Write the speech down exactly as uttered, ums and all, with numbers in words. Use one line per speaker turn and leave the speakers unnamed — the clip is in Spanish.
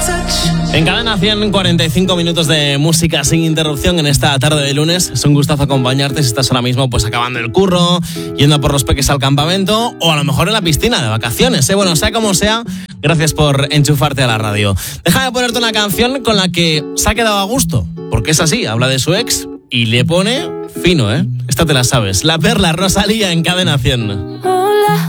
En Cadena cien, cuarenta y cinco minutos de música sin interrupción en esta tarde de lunes. Es un gustazo acompañarte si estás ahora mismo pues acabando el curro, yendo por los peques al campamento o a lo mejor en la piscina de vacaciones, ¿eh? Bueno, sea como sea, gracias por enchufarte a la radio. Déjame ponerte una canción con la que se ha quedado a gusto, porque es así, habla de su ex y le pone fino, ¿eh? Esta te la sabes. La Perla, Rosalía en Cadena cien.